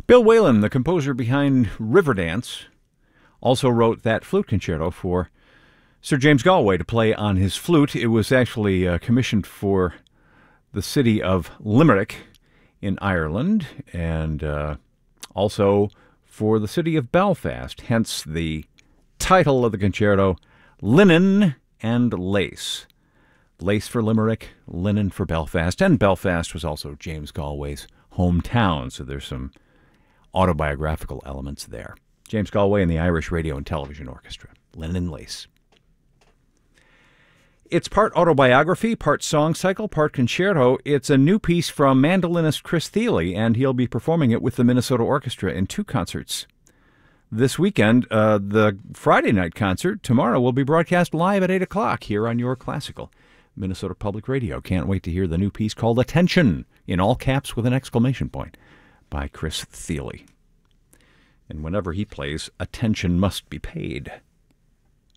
Bill Whalen, the composer behind Riverdance, also wrote that flute concerto for Sir James Galway to play on his flute. It was actually commissioned for the city of Limerick in Ireland and also for the city of Belfast, hence the title of the concerto, Linen and Lace. Lace for Limerick, linen for Belfast, and Belfast was also James Galway's hometown, so there's some autobiographical elements there. James Galway and the Irish Radio and Television Orchestra, Linen and Lace. It's part autobiography, part song cycle, part concerto. It's a new piece from mandolinist Chris Thile, and he'll be performing it with the Minnesota Orchestra in 2 concerts this weekend. The Friday night concert tomorrow will be broadcast live at 8 o'clock here on Your Classical, Minnesota Public Radio. Can't wait to hear the new piece called Attention, in all caps with an exclamation point, by Chris Thile. And whenever he plays, attention must be paid.